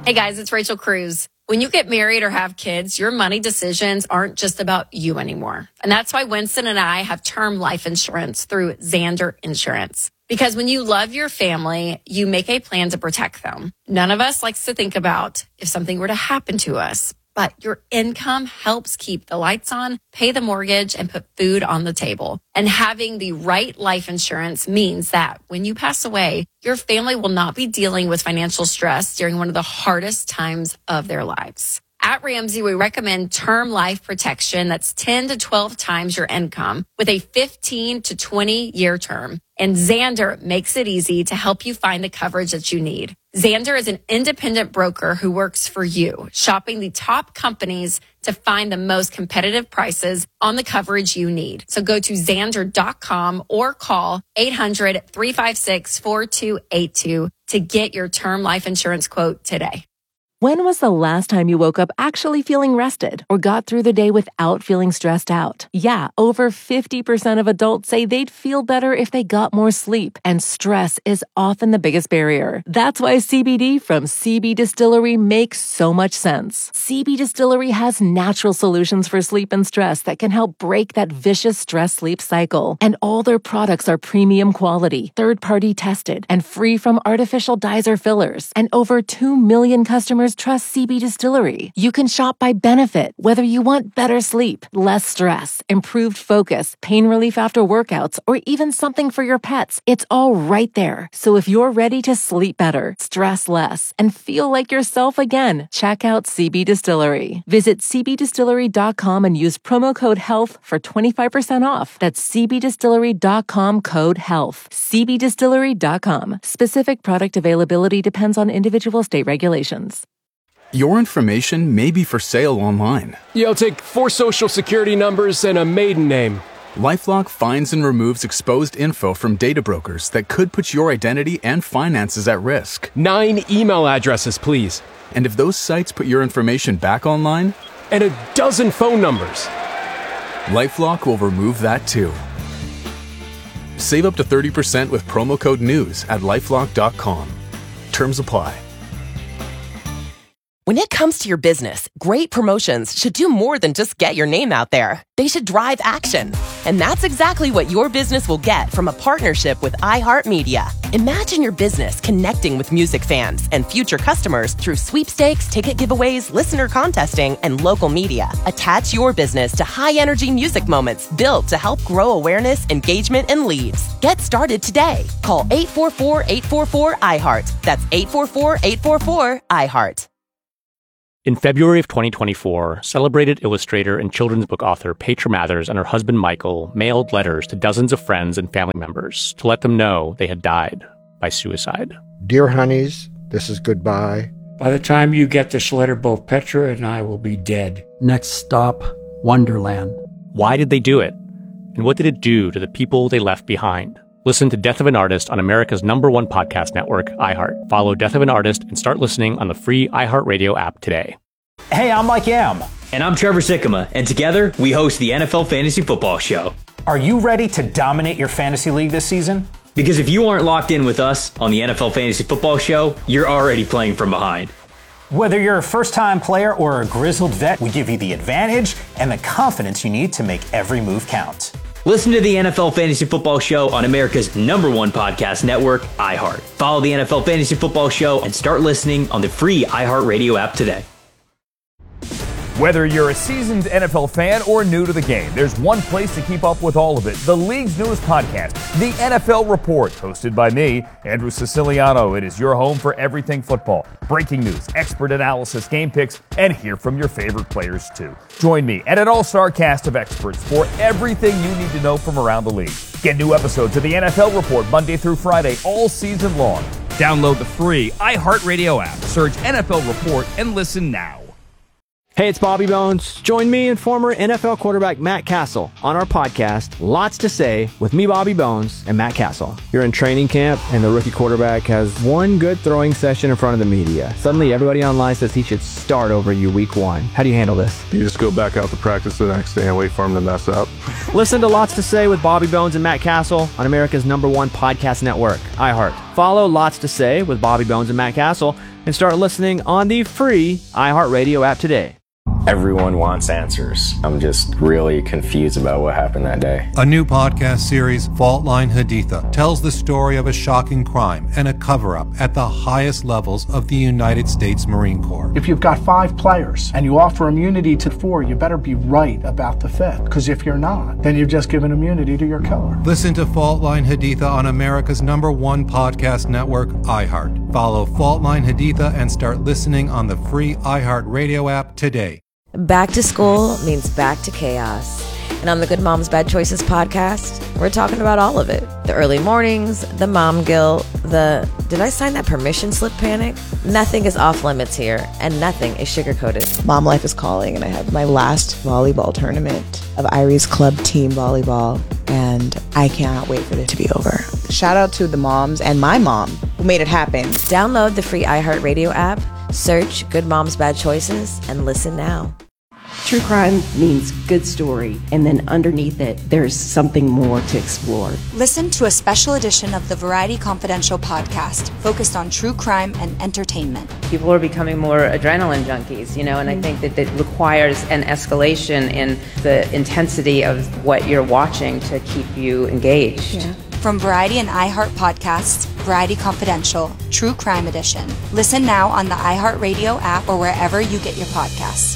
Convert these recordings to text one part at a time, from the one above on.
Hey guys, it's Rachel Cruz. When you get married or have kids, your money decisions aren't just about you anymore. And that's why Winston and I have term life insurance through Xander Insurance. Because when you love your family, you make a plan to protect them. None of us likes to think about if something were to happen to us, but your income helps keep the lights on, pay the mortgage, and put food on the table. And having the right life insurance means that when you pass away, your family will not be dealing with financial stress during one of the hardest times of their lives. At Ramsey, we recommend term life protection that's 10 to 12 times your income with a 15 to 20 year term. And Xander makes it easy to help you find the coverage that you need. Xander is an independent broker who works for you, shopping the top companies to find the most competitive prices on the coverage you need. So go to Xander.com or call 800-356-4282 to get your term life insurance quote today. When was the last time you woke up actually feeling rested or got through the day without feeling stressed out? Yeah, over 50% of adults say they'd feel better if they got more sleep, and stress is often the biggest barrier. That's why CBD from CB Distillery makes so much sense. CB Distillery has natural solutions for sleep and stress that can help break that vicious stress-sleep cycle. And all their products are premium quality, third-party tested, and free from artificial dyes or fillers. And over 2 million customers trust CB Distillery. You can shop by benefit, whether you want better sleep, less stress, improved focus, pain relief after workouts, or even something for your pets. It's all right there. So if you're ready to sleep better, stress less, and feel like yourself again, check out CB Distillery. Visit cbdistillery.com and use promo code HEALTH for 25% off. That's cbdistillery.com code HEALTH. cbdistillery.com. Specific product availability depends on individual state regulations. Your information may be for sale online. Yeah, I'll take 4 social security numbers and a maiden name. LifeLock finds and removes exposed info from data brokers that could put your identity and finances at risk. 9 email addresses, please. And if those sites put your information back online? And a dozen phone numbers. LifeLock will remove that too. Save up to 30% with promo code NEWS at LifeLock.com. Terms apply. When it comes to your business, great promotions should do more than just get your name out there. They should drive action. And that's exactly what your business will get from a partnership with iHeartMedia. Imagine your business connecting with music fans and future customers through sweepstakes, ticket giveaways, listener contesting, and local media. Attach your business to high-energy music moments built to help grow awareness, engagement, and leads. Get started today. Call 844-844-iHeart. That's 844-844-iHeart. In February of 2024, celebrated illustrator and children's book author Petra Mathers and her husband Michael mailed letters to dozens of friends and family members to let them know they had died by suicide. Dear honeys, this is goodbye. By the time you get this letter, both Petra and I will be dead. Next stop, Wonderland. Why did they do it? And what did it do to the people they left behind? Listen to Death of an Artist on America's #1 podcast network, iHeart. Follow Death of an Artist and start listening on the free iHeartRadio app today. Hey, I'm Mike Yam. And I'm Trevor Sikkema. And together, we host the NFL Fantasy Football Show. Are you ready to dominate your fantasy league this season? Because if you aren't locked in with us on the NFL Fantasy Football Show, you're already playing from behind. Whether you're a first-time player or a grizzled vet, we give you the advantage and the confidence you need to make every move count. Listen to the NFL Fantasy Football Show on America's #1 podcast network, iHeart. Follow the NFL Fantasy Football Show and start listening on the free iHeartRadio app today. Whether you're a seasoned NFL fan or new to the game, there's one place to keep up with all of it. The league's newest podcast, The NFL Report, hosted by me, Andrew Siciliano. It is your home for everything football. Breaking news, expert analysis, game picks, and hear from your favorite players too. Join me and an all-star cast of experts for everything you need to know from around the league. Get new episodes of The NFL Report Monday through Friday all season long. Download the free iHeartRadio app. Search NFL Report and listen now. Hey, it's Bobby Bones. Join me and former NFL quarterback Matt Castle on our podcast, Lots to Say, with me, Bobby Bones, and Matt Castle. You're in training camp, and the rookie quarterback has one good throwing session in front of the media. Suddenly, everybody online says he should start over you week 1. How do you handle this? You just go back out to practice the next day and wait for him to mess up. Listen to Lots to Say with Bobby Bones and Matt Castle on America's #1 podcast network, iHeart. Follow Lots to Say with Bobby Bones and Matt Castle and start listening on the free iHeartRadio app today. Everyone wants answers. I'm just really confused about what happened that day. A new podcast series, Fault Line Haditha, tells the story of a shocking crime and a cover-up at the highest levels of the United States Marine Corps. If you've got 5 players and you offer immunity to 4, you better be right about the 5th. Because if you're not, then you've just given immunity to your killer. Listen to Fault Line Haditha on America's #1 podcast network, iHeart. Follow Fault Line Haditha and start listening on the free iHeartRadio app today. Back to school means back to chaos. And on the Good Moms Bad Choices podcast, we're talking about all of it. The early mornings, the mom guilt, the did I sign that permission slip panic? Nothing is off limits here, and nothing is sugar-coated. Mom life is calling, and I have my last volleyball tournament of Irie's club team volleyball, and I cannot wait for it to be over. Shout out to the moms and my mom who made it happen. Download the free iHeartRadio app, search Good Moms Bad Choices, and listen now. True crime means good story, and then underneath it, there's something more to explore. Listen to a special edition of the Variety Confidential podcast focused on true crime and entertainment. People are becoming more adrenaline junkies, and I think that it requires an escalation in the intensity of what you're watching to keep you engaged. Yeah. From Variety and iHeart Podcasts, Variety Confidential, True Crime Edition. Listen now on the iHeartRadio app or wherever you get your podcasts.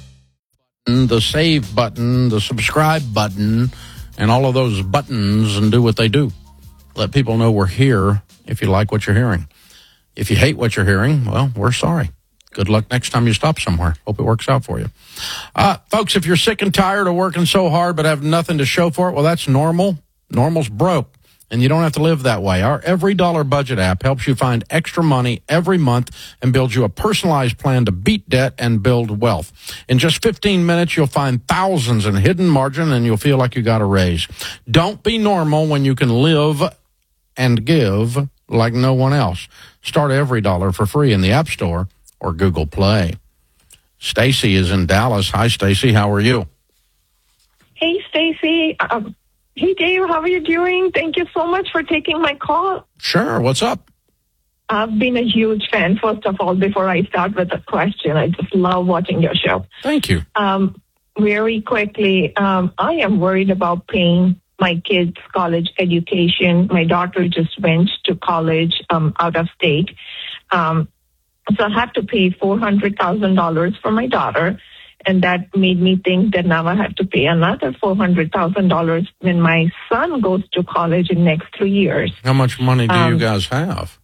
The save button, the subscribe button, and all of those buttons, and do what they do. Let people know we're here if you like what you're hearing. If you hate what you're hearing, well, we're sorry. Good luck next time you stop somewhere. Hope it works out for you. Folks, if you're sick and tired of working so hard but have nothing to show for it, well, that's normal. Normal's broke. And you don't have to live that way. Our Every Dollar Budget app helps you find extra money every month and builds you a personalized plan to beat debt and build wealth. In just 15 minutes, you'll find thousands in hidden margin, and you'll feel like you got a raise. Don't be normal when you can live and give like no one else. Start Every Dollar for free in the App Store or Google Play. Stacy is in Dallas. Hi, Stacy. How are you? Hey, Stacy. Hey, Dave, how are you doing? Thank you so much for taking my call. Sure. What's up? I've been a huge fan. First of all, before I start with a question, I just love watching your show. Thank you. Very quickly, I am worried about paying my kids' college education. My daughter just went to college out of state. So I have to pay $400,000 for my daughter. And that made me think that now I have to pay another $400,000 when my son goes to college in the next 3 years. How much money do you guys have?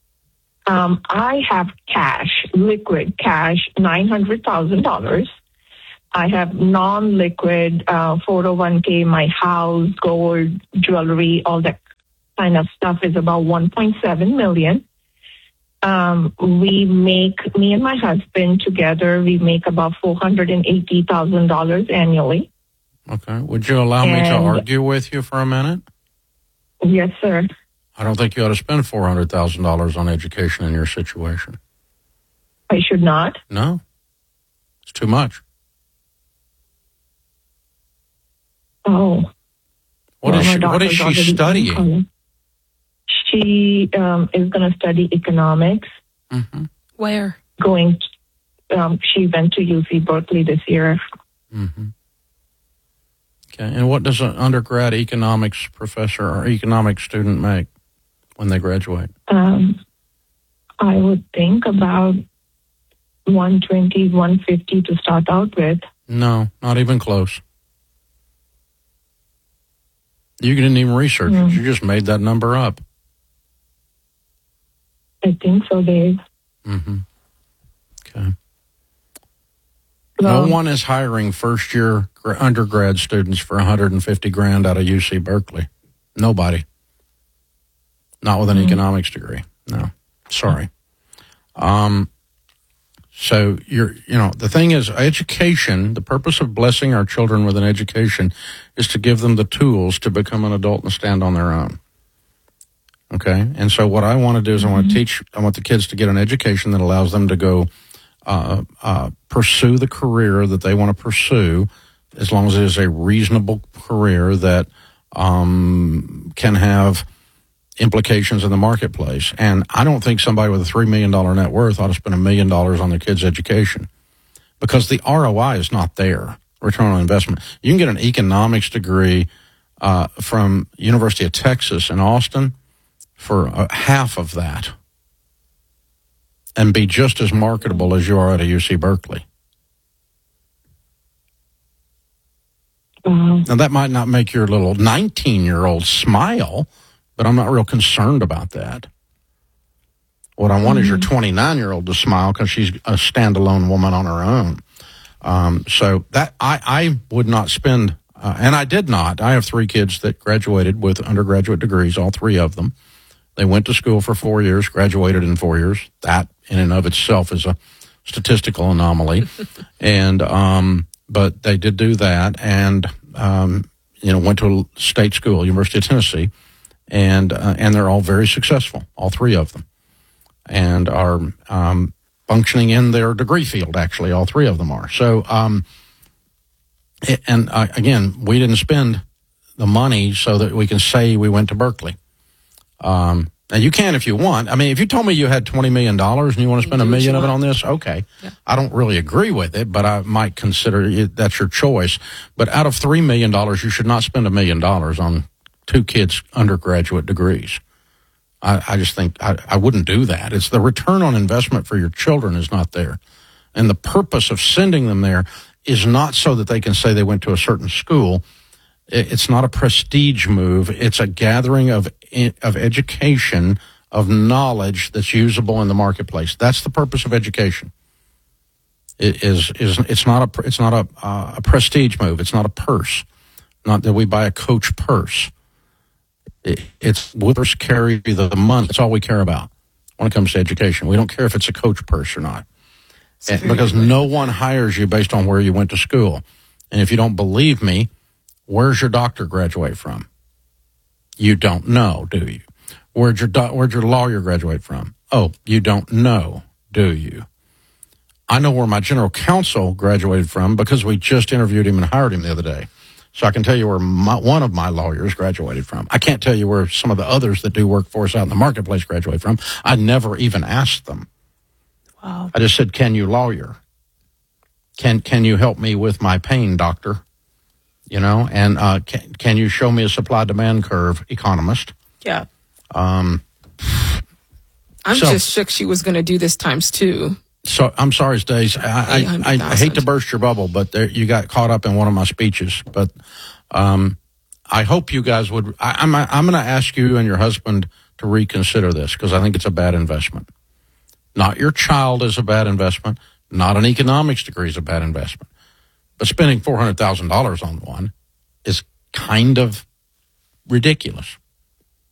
I have cash, liquid cash, $900,000. I have non-liquid 401k, my house, gold, jewelry, all that kind of stuff is about $1.7 million. Me and my husband together, we make about $480,000 annually. Okay. Would you allow me to argue with you for a minute? Yes, sir. I don't think you ought to spend $400,000 on education in your situation. I should not? No. It's too much. Oh. What is she studying? She is going to study economics. Mm-hmm. Where? She went to UC Berkeley this year. Mm-hmm. Okay. And what does an undergrad economics professor or economics student make when they graduate? I would think about $120,000, $150,000 to start out with. No, not even close. You didn't even research it. You just made that number up. I think so, Dave. Mm-hmm. Okay. No one is hiring first-year undergrad students for $150,000 out of UC Berkeley. Nobody. Not with an economics degree. No. Sorry. So the thing is, education, the purpose of blessing our children with an education is to give them the tools to become an adult and stand on their own. Okay. And so what I want to do is I want the kids to get an education that allows them to go, pursue the career that they want to pursue, as long as it is a reasonable career that, can have implications in the marketplace. And I don't think somebody with a $3 million net worth ought to spend $1 million on their kids' education, because the ROI is not there, return on investment. You can get an economics degree from University of Texas in Austin for half of that and be just as marketable as you are at a UC Berkeley. Now, that might not make your little 19-year-old smile, but I'm not real concerned about that. What I want is your 29-year-old to smile because she's a standalone woman on her own. So that I would not spend, and I did not. I have 3 kids that graduated with undergraduate degrees, all 3 of them. They went to school for 4 years, graduated in 4 years. That in and of itself is a statistical anomaly. And but they did do that, and went to a state school, University of Tennessee, and they're all very successful, all 3 of them, and are functioning in their degree field. Actually, all 3 of them are. So, again, we didn't spend the money so that we can say we went to Berkeley. Now, you can if you want. I mean, if you told me you had $20 million and you want to spend $1 million of it on this, okay. Yeah. I don't really agree with it, but I might consider it, that's your choice. But out of $3 million, you should not spend $1 million on 2 kids' undergraduate degrees. I just think I wouldn't do that. It's the return on investment for your children is not there. And the purpose of sending them there is not so that they can say they went to a certain school. It's not a prestige move. It's a gathering of education, of knowledge that's usable in the marketplace. That's the purpose of education. It's not a prestige move. It's not a purse. Not that we buy a Coach purse. It's will purse carry the money. That's all we care about when it comes to education. We don't care if it's a Coach purse or not, because no one hires you based on where you went to school. And if you don't believe me, where's your doctor graduate from? You don't know, do you? Where'd your lawyer graduate from? Oh, you don't know, do you? I know where my general counsel graduated from because we just interviewed him and hired him the other day. So I can tell you where one of my lawyers graduated from. I can't tell you where some of the others that do work for us out in the marketplace graduate from. I never even asked them. Wow. I just said, can you lawyer? Can you help me with my pain, doctor? And can you show me a supply-demand curve, economist? Yeah. I'm just shook she was going to do this times 2. So I'm sorry, Stace. I hate to burst your bubble, but you got caught up in one of my speeches. But I hope you guys would. I'm going to ask you and your husband to reconsider this, because I think it's a bad investment. Not your child is a bad investment. Not an economics degree is a bad investment. But spending $400,000 on one is kind of ridiculous.